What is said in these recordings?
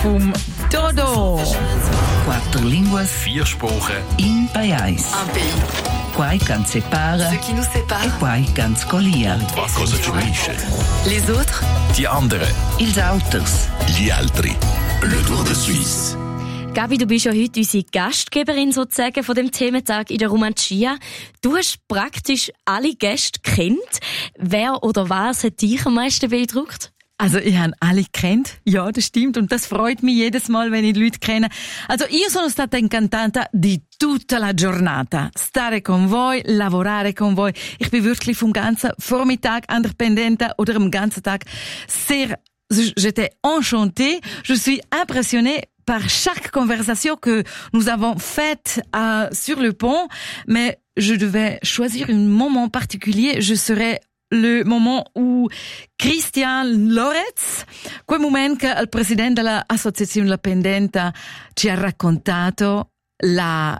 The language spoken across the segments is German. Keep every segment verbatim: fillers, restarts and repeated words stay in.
vom Dodo. Quattro linguas, vier Sprachen, in pajais. Un pays. Quai can separa, Ce qui nous sépare. e quai can scolia. was cosa ci unisce. Les autres. Die anderen. Ils auters. Gli altri. Le Tour de Suisse. Gabi, du bist ja heute unsere Gastgeberin sozusagen von dem Thementag in der Romancia. Du hast praktisch alle Gäste kennt. Wer oder was hat dich am meisten beeindruckt? Also, ich habe alle kennt. Ja, das stimmt. Und das freut mich jedes Mal, wenn ich Leute kenne. Also, io sono stata incantata di tutta la giornata. Stare con voi, lavorare con voi. Ich bin wirklich vom ganzen Vormittag an der Pendenza oder am ganzen Tag sehr, j'étais enchantée. Je suis impressionnée par chaque conversation que nous avons faite euh, sur le pont. Mais je devais choisir un moment particulier. Je serais le moment où Christian Loretz, quel momento che il presidente dell'associazione La Pendenta ci ha raccontato la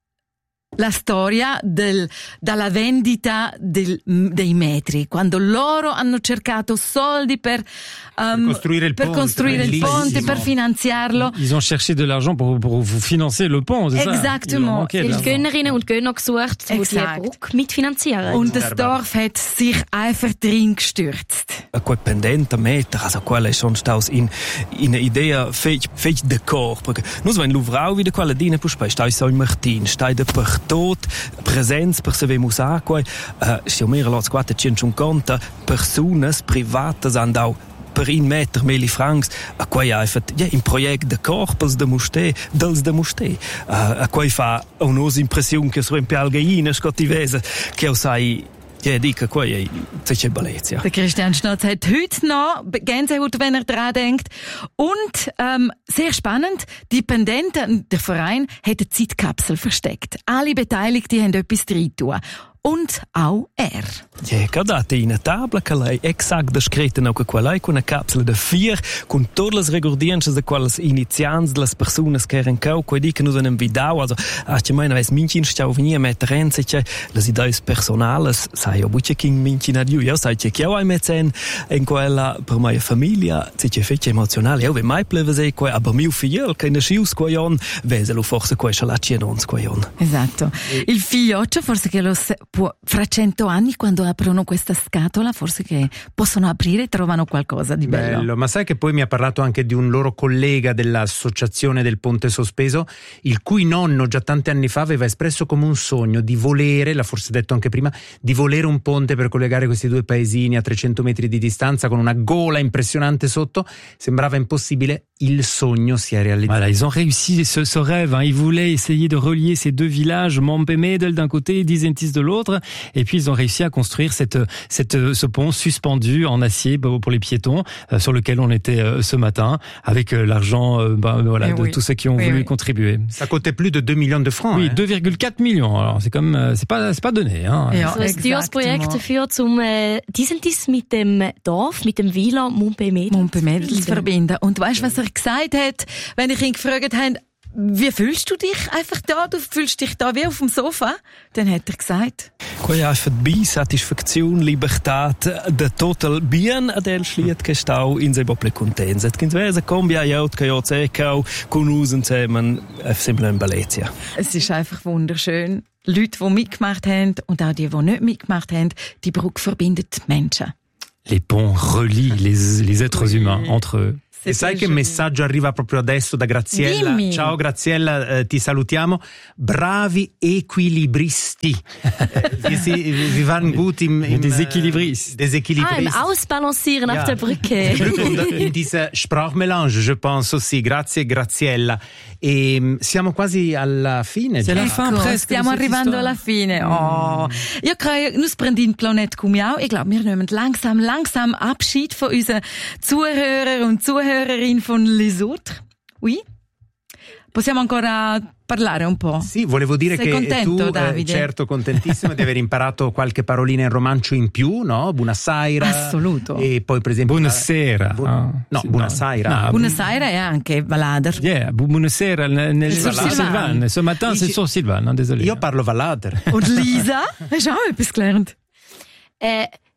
la storia del, dalla vendita del, dei metri, quando loro hanno cercato soldi per, um, per costruire il per ponte, costruire il ponte, per finanziarlo. Ils ont cherché de l'argent pour, pour vous financer le pont, c'est Exactement. ça? Die Gönnerinnen und Gönner gesucht, die die Exakt. Brücke mitfinanzieren. Und das Dorf hat sich einfach drin gestürzt. Quel pendente meter, also quella è schon staus in in idea fech fech de cor, perché nus wenn luvrau wieder quella dine pu spai stai so in Martin, stai de per tot presenz per se vemus a quei eh sia mera lots quattrocentocinquanta personas privatas andau per in meter meli francs a quei einfach ja im projekt de corpus de muste dels de muste a quei fa un'os impression che so in pialgaina scotivese che sai. Ja, dica, qua è c'è bellezza. Der Christian Schnotz hat heute noch Gänsehaut, wenn er dran denkt. Und ähm, sehr spannend, die Pendenten, der Verein, hat eine Zeitkapsel versteckt. Alle Beteiligten haben etwas drin tun. Und auch er. Ja, cadate in una tabla che lei exact descritta no che quella con una capsula de vier con tutte le regordienze de quelles inizianze de las personas che erano cau quei di che nos hanno vidau also a che mai ves mincin stau venia metterenze che las ideas personales sai o buche king mincin adiu io sai che io ai metzen in quella per mia famiglia se che fece emozionale io ve mai pleve se quei aber mio figlio che ne schius queion veselo forse quei chalacien ons queion. Esatto. Il figlioccio forse che lo può fra cento anni quando aprono questa scatola forse che possono aprire e trovano qualcosa di bello. Bello, ma sai che poi mi ha parlato anche di un loro collega dell'associazione del Ponte Sospeso, il cui nonno già tanti anni fa aveva espresso come un sogno di volere, l'ha forse detto anche prima, di volere un ponte per collegare questi due paesini a trecento metri di distanza con una gola impressionante sotto. Sembrava impossibile, il sogno si è realizzato. Voilà, ils ont réussi ce, ce rêve, hein. Ils voulaient essayer de relier ces deux villages, Mompemedel d'un côté et Disentis de l'autre. Et puis ils ont réussi à construire cette, cette, ce pont suspendu en acier pour les piétons, euh, sur lequel on était euh, ce matin, avec euh, l'argent euh, bah, voilà, de oui. tous ceux qui ont oui, voulu oui. contribuer. Ça coûtait plus de deux millions de francs. Oui, hein. deux virgule quatre millions. Alors c'est comme, euh, c'est pas, c'est pas donné, hein. Ja, So ein teures Projekt dafür, um äh, dies mit dem Dorf, mit dem Villa Montpemedel Montpemedel zu verbinden. Und weißt du, was er gesagt hat, wenn ich ihn gefragt habe, wie fühlst du dich einfach da? Du fühlst dich da wie auf dem Sofa? Dann hat er gesagt. Quei einfach bi satisfazione, libertad, de total bien adel schliet che stau in se bople contents. Et kins vese combia jaut che jo zekau con usen zusammen simple in Bellezia. Es ist einfach wunderschön. Leute, die mitgemacht haben und auch die, die nicht mitgemacht haben, die Brücke verbindet Menschen. Les ponts relient les, les êtres humains entre eux. E sai che messaggio arriva proprio adesso da Graziella? Dimmi. Ciao Graziella, eh, ti salutiamo. Bravi equilibristi. wir, sie, wir waren gut im, im Des Equilibristes. Des Ah, im Equilibristes. Ausbalancieren Ja. auf der Brücke. Und in dieser Sprachmelange, je pense aussi. Grazie Graziella. E siamo quasi alla fine. C'est la già. fin Ecco, presque. stiamo de cette arrivando histoire. alla fine. Oh. Io credo, nus prendin Planet Cumiau. Ich glaube, wir nehmen langsam, langsam Abschied von unseren Zuhörer und Zuhörerinnen von Les Autres. Oui? Possiamo ancora parlare un po'? Sì, volevo dire Sei che contento, tu, eh, Davide? certo, contentissima di aver imparato qualche parolina in romancio in più, no? Buonasera. Assoluto. E poi, per esempio... Buonasera. Bu- Ah, no, sì, buonasera. no. Buonasera e anche Valader. Yeah, bu- buonasera. Nel, nel, Sur sur Sylvane. Sylvane. Ce matin, Dici- c'est sur Sylvane, désolé. Io parlo Valader. Und Lisa? Hast du auch etwas gelernt? Äh,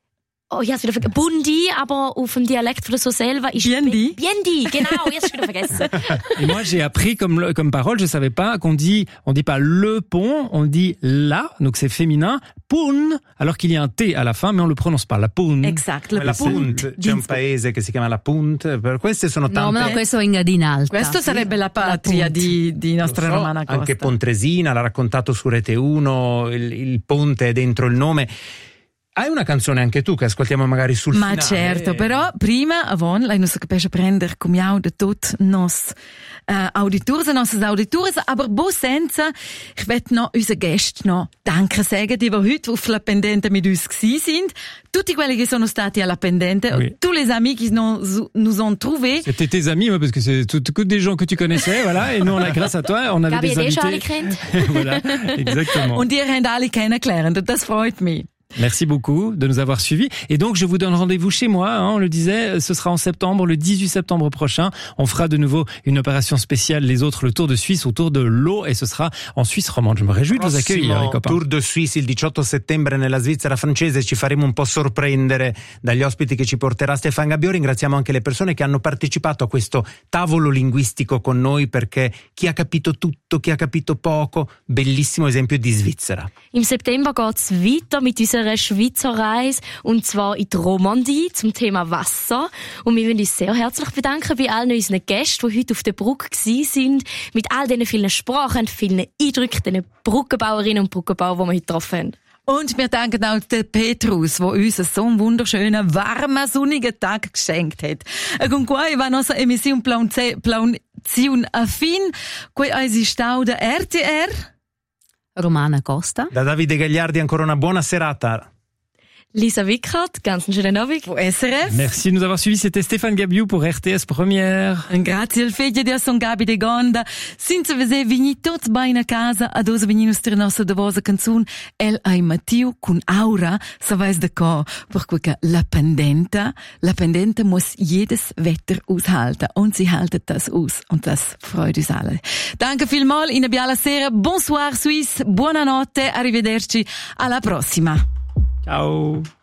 Oh, ich hab's wieder vergessen. Bundi, aber auf dem Dialekt von der Soselva ist Biendi. Biendi, genau, jetzt hast du wieder vergessen. Et moi, j'ai appris comme, comme parole, je savais pas qu'on dit, on dit pas le pont, on dit la, donc c'est féminin, pun, alors qu'il y a un T à la fin, mais on le prononce pas, la pun. Esatto, La Punt, c'è un paese che si chiama La Punt, per queste sono tante. No, ma questo è in Adinalta. Questo sarebbe la patria di, di nostra So, Romana Costa. anche Pontresina l'ha raccontato su Rete uno, il, il ponte è dentro il nome. Hai una canzone anche tu che ascoltiamo magari sul Ma finale? certo, però prima, avon, lei non si capisce prendere come io di tutti nos uh, auditores e nostre auditores, aber bo senza, ich werde noch unsere Gäste noch Danke sagen, die wir heute auf La Pendente mit uns gewesen sind. Tutti quelli che sono stati alla Pendente, Oui. tous les amis qui nous, nous ont trouvés. C'était tes amis, ouais, parce que c'est tout, que des gens que tu connaissais, voilà. Et nous, on a, grâce à toi, on avait Gabi des hat eh schon alle invités. kennt. Voilà, exactement. Und ihr habt alle kennengelernt und das freut mich. Merci beaucoup de nous avoir suivis. Et donc, je vous donne rendez-vous chez moi, hein, on le disait, ce sera en septembre, le dix-huit septembre prochain. On fera de nouveau une opération spéciale, les autres, le Tour de Suisse autour de l'eau, et ce sera en Suisse romande. Je me réjouis de vous accueillir, les copains. Tour de Suisse il diciotto settembre nella Svizzera francese, ci faremo un po' sorprendere dagli ospiti che ci porterà Stefan Gabiot. Ringraziamo anche le persone che hanno partecipato a questo tavolo linguistico con noi, perché chi ha capito tutto, chi ha capito poco, bellissimo esempio di Svizzera. Im September geht's weiter mit unserer Schweizer Reise, und zwar in die Romandie zum Thema Wasser. Und wir wollen uns sehr herzlich bedanken bei allen unseren Gästen, die heute auf der Brücke gewesen sind, mit all diesen vielen Sprachen, vielen Eindrücken, den Brückenbauerinnen und Brückenbauern, die wir heute getroffen haben. Und wir danken auch der Petrus, der uns so einen wunderschönen, warmen, sonnigen Tag geschenkt hat. E con qua va nostra emissione Plaunzione a fin, qui eisi stau da R T R. Romana Costa. Da Davide Gagliardi ancora una buona serata. Lisa Wickert, ganz einen schönen Abend. Von S R F. Merci de nous avoir suivis. C'était Stéphane Gabiou pour R T S Première. Grazie al figlio di Son Gabi de Gonda. Senza vese vigni tutti bene a casa, ad osa venire nostra nostra davosa canzone. El ai Mattiu con Aura, sa weiß de co, perché la Pendente, la Pendente muss jedes Wetter aushalten. Und sie haltet das aus. Und das freut uns alle. Danke vielmals, in Biala Sera. Bonsoir Suisse, buonanotte, arrivederci, alla prossima. Ciao.